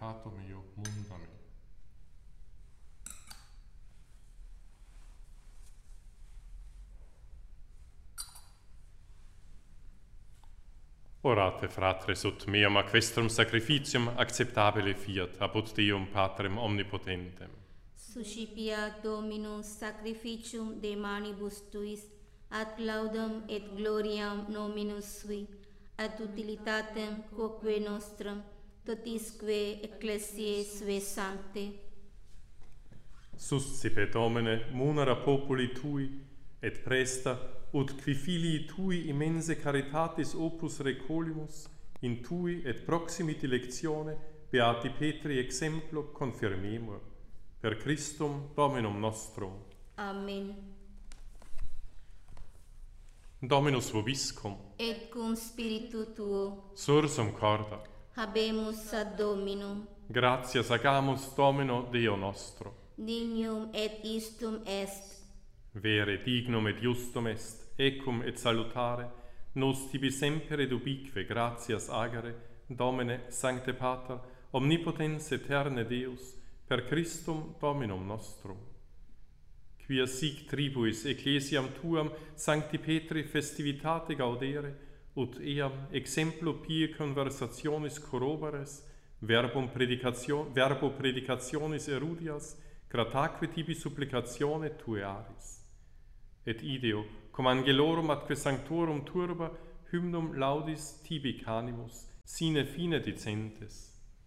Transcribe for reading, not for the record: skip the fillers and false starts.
peccato meo munda me. Orate, fratres, ut meam aquestrum sacrificium acceptabile fiat apud Deum Patrem omnipotentem. Suscipiat Dominus sacrificium de manibus tuis, ad laudem et gloriam nominus sui, ad utilitatem quoque nostrum, totisque ecclesiae sue sancte. Suscipe, Domine, munera populi Tui, et presta, ut qui filii Tui immense caritatis opus recolimus, in Tui et proximi dilectione, beati Petri exemplo confirmemur. Per Christum Dominum nostrum. Amen. Dominus vobiscum. Et cum spiritu tuo, Sursum corda. habemus ad Dominum. Gratias agamus Domino Deo nostro. Dignum et istum est. Vere dignum et justum est, ecum et salutare, nos tibi semper et ubique gratias agere, Domine, Sancte Pater, omnipotens aeterne Deus, per Christum Dominum nostrum. Quia sic tribuis ecclesiam tuam Sancti Petri festivitate gaudere, ut eam exemplo pie conversationis corrobores, verbo predicationis erudias, grataque tibi supplicatione tue aris. Et ideo, cum angelorum atque sanctorum turba, hymnum laudis tibi canimus, sine fine dicentes.